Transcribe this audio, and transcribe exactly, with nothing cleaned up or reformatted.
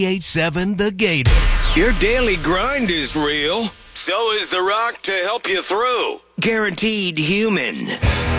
eight seven The Gator. Your daily grind is real. So is The Rock to help you through. Guaranteed human.